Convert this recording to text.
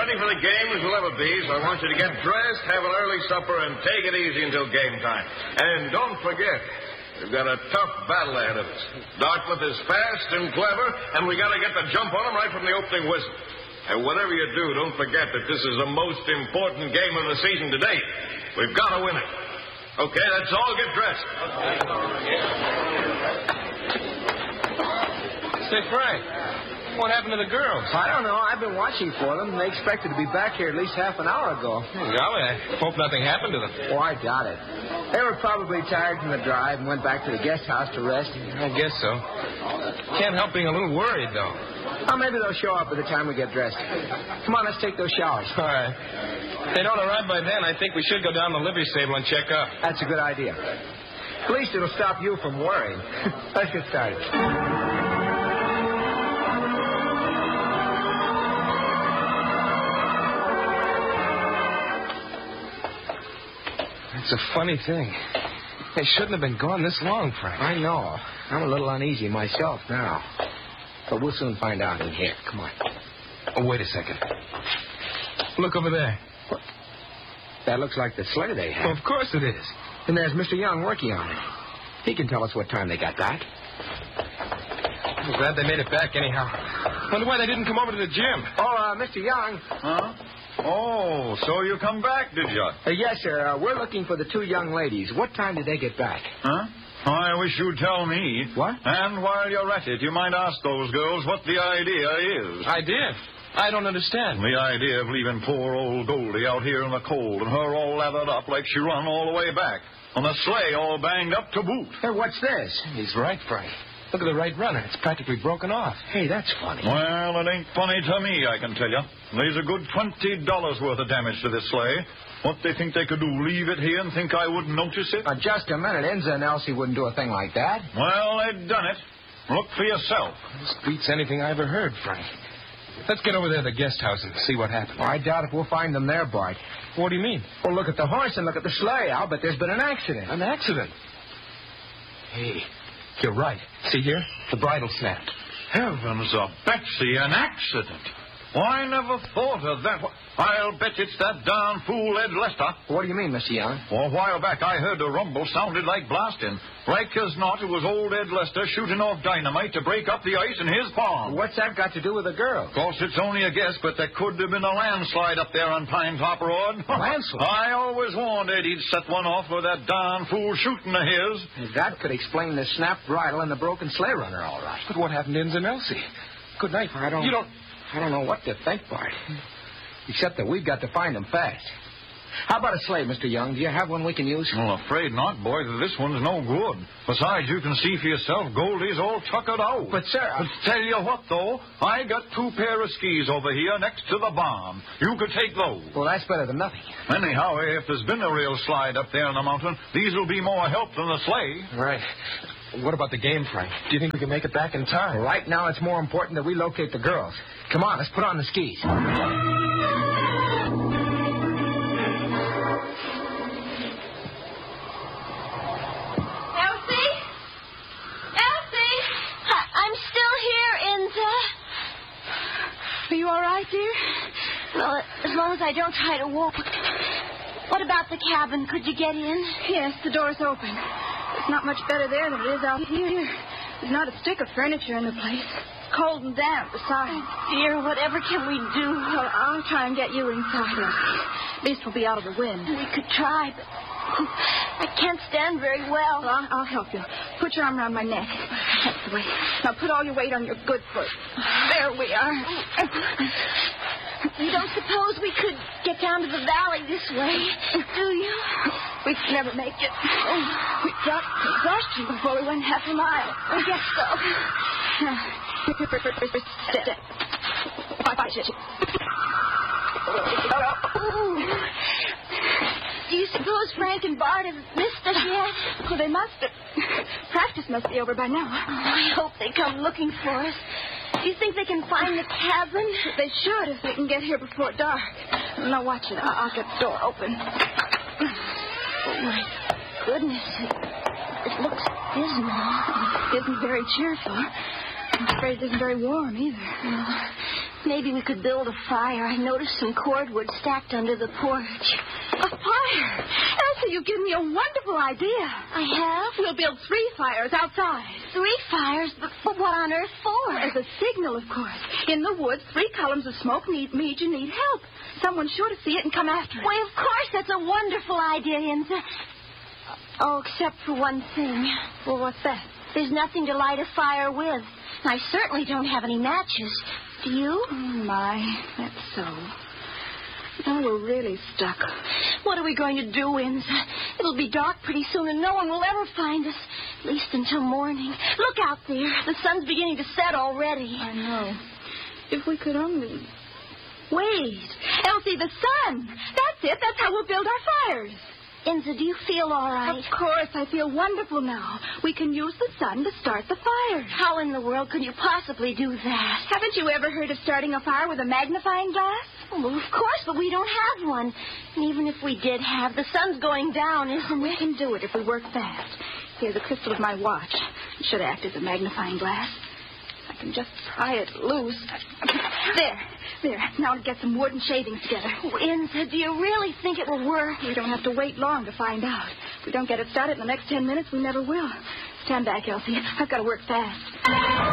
ready for the game as we'll ever be, so I want you to get dressed, have an early supper, and take it easy until game time. And don't forget, we've got a tough battle ahead of us. Dartmouth is fast and clever, and we got to get the jump on them right from the opening whistle. And whatever you do, don't forget that this is the most important game of the season to date. We've got to win it. Okay, that's all. Get dressed. Say, Frank, what happened to the girls? I don't know. I've been watching for them. They expected to be back here at least half an hour ago. Golly, I hope nothing happened to them. Oh, I doubt it. They were probably tired from the drive and went back to the guest house to rest. I guess so. Can't help being a little worried, though. Well, maybe they'll show up by the time we get dressed. Come on, let's take those showers. All right. If they don't arrive by then, I think we should go down to the livery stable and check up. That's a good idea. At least it'll stop you from worrying. Let's get started. It's a funny thing. They shouldn't have been gone this long, Frank. I know. I'm a little uneasy myself now. But we'll soon find out in here. Come on. Oh, wait a second. Look over there. What? That looks like the sleigh they have. Well, of course it is. And there's Mr. Young working on it. He can tell us what time they got back. I'm glad they made it back anyhow. Wonder why they didn't come over to the gym. Oh, Mr. Young. Huh? Oh, so you come back, did you? Yes, sir. We're looking for the two young ladies. What time did they get back? Huh? I wish you'd tell me. What? And while you're at it, you might ask those girls what the idea is. Idea? I don't understand. The idea of leaving poor old Goldie out here in the cold and her all lathered up like she run all the way back. And the sleigh all banged up to boot. Hey, what's this? He's right, Frank. Look at the right runner. It's practically broken off. Hey, that's funny. Well, it ain't funny to me, I can tell you. There's a good $20 worth of damage to this sleigh. What they think they could do, leave it here and think I wouldn't notice it? Just a minute. Enza and Elsie wouldn't do a thing like that. Well, they've done it. Look for yourself. This beats anything I ever heard, Frank. Let's get over there to the guest house and see what happened. Well, I doubt if we'll find them there, Bart. What do you mean? Well, look at the horse and look at the sleigh. I'll bet there's been an accident. An accident? Hey, you're right. See here? The bridle snapped. Heavens of Betsy, an accident. Well, I never thought of that. I'll bet it's that darn fool Ed Lester. What do you mean, Mr. Young? Well, a while back I heard a rumble sounded like blasting. Like as not, it was old Ed Lester shooting off dynamite to break up the ice in his pond. What's that got to do with the girl? Of course, it's only a guess, but there could have been a landslide up there on Pine Top Road. Landslide? I always warned Ed he'd set one off with that darn fool shooting of his. That could explain the snapped bridle and the broken sleigh runner, all right. But what happened to Enza and Elsie? Good night. I don't know what to think, Bart. Except that we've got to find them fast. How about a sleigh, Mr. Young? Do you have one we can use? Well, afraid not, boy. This one's no good. Besides, you can see for yourself, Goldie's all tuckered out. But, sir... Tell you what, though, I got 2 pair of skis over here next to the barn. You could take those. Well, that's better than nothing. Anyhow, if there's been a real slide up there in the mountain, these will be more help than the sleigh. Right. What about the game, Frank? Do you think we can make it back in time? Well, right now, it's more important that we locate the girls. Come on, let's put on the skis. Are you all right, dear? Well, as long as I don't try to walk. What about the cabin? Could you get in? Yes, the door's open. It's not much better there than it is out here. There's not a stick of furniture in the place. Cold and damp besides. Dear, whatever can we do? Well, I'll try and get you inside, Elsie. At least we'll be out of the wind. We could try, but I can't stand very well. Well, I'll help you. Put your arm around my neck. That's the way. Now put all your weight on your good foot. There we are. You don't suppose we could get down to the valley this way, do you? We'd never make it. We dropped exhaustion before we went half a mile. I guess so. Do you suppose Frank and Bart have missed us yet? Well, they must have. Practice must be over by now. I hope they come looking for us. Do you think they can find the cabin? They should if they can get here before dark. Now, watch it. I'll get the door open. Oh, my goodness. It looks dismal. It isn't very cheerful. I'm afraid it isn't very warm either. Well, Maybe we could build a fire. I noticed some cordwood stacked under the porch. A fire? Elsie, you've given me a wonderful idea. I have? We'll build 3 fires outside. 3 fires? But what on earth for? As a signal, of course. In the woods, 3 columns of smoke mean you need help. Someone's sure to see it and come after it. Why, of course, that's a wonderful idea, Inza. Oh, except for one thing. Well, what's that? There's nothing to light a fire with. I certainly don't have any matches. Do you? Oh, my. That's so. Now we're really stuck. What are we going to do, Inza? It'll be dark pretty soon, and no one will ever find us. At least until morning. Look out there. The sun's beginning to set already. I know. If we could only... Wait. Elsie, the sun. That's it. That's how we'll build our fires. Inza, do you feel all right? Of course. I feel wonderful now. We can use the sun to start the fire. How in the world could you possibly do that? Haven't you ever heard of starting a fire with a magnifying glass? Well, of course, but we don't have one. And even if we did have, the sun's going down, isn't We it? can do it if we work fast. Here, the crystal of my watch. It should act as a magnifying glass. I can just pry it loose. There. Now to get some wood and shavings together. Oh, Inza, do you really think it will work? We don't have to wait long to find out. If we don't get it started in the next 10 minutes, we never will. Stand back, Elsie. I've got to work fast.